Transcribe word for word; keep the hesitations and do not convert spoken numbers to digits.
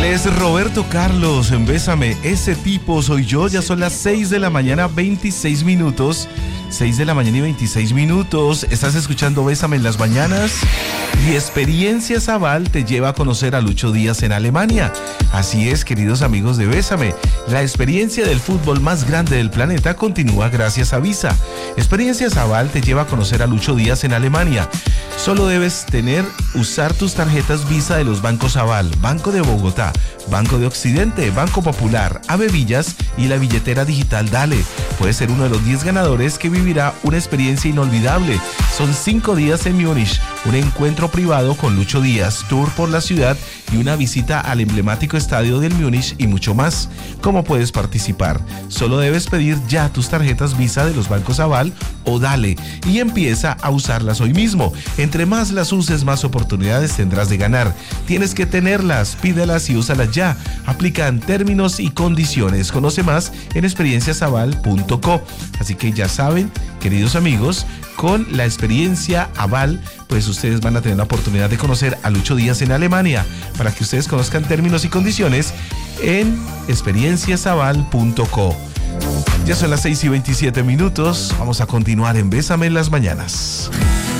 es Roberto Carlos en Bésame, ese tipo soy yo. Ya son las seis de la mañana, veintiséis minutos. seis de la mañana y veintiséis minutos. Estás escuchando Bésame en las mañanas. Y Experiencias Aval te lleva a conocer a Lucho Díaz en Alemania. Así es, queridos amigos de Bésame. La experiencia del fútbol más grande del planeta continúa gracias a Visa. Experiencias Aval te lleva a conocer a Lucho Díaz en Alemania. Solo debes tener, usar tus tarjetas Visa de los bancos Aval, Banco de Bogotá, Banco de Occidente, Banco Popular, Avevillas y la billetera digital Dale. Puedes ser uno de los diez ganadores que vivirá una experiencia inolvidable. Son cinco días en Múnich, un encuentro privado con Lucho Díaz, tour por la ciudad y una visita al emblemático estadio del Múnich y mucho más. ¿Cómo puedes participar? Solo debes pedir ya tus tarjetas Visa de los bancos Aval o Dale y empieza a usarlas hoy mismo. Entre más las uses, más oportunidades tendrás de ganar. Tienes que tenerlas, pídelas y úsalas ya. Aplican términos y condiciones. Conoce más en experiencias aval punto co. Así que ya saben, queridos amigos, con la experiencia Aval, pues ustedes van a tener la oportunidad de conocer a Lucho Díaz en Alemania. Para que ustedes conozcan términos y condiciones en experiencias aval punto co. Ya son las seis y veintisiete minutos. Vamos a continuar en Bésame en las mañanas.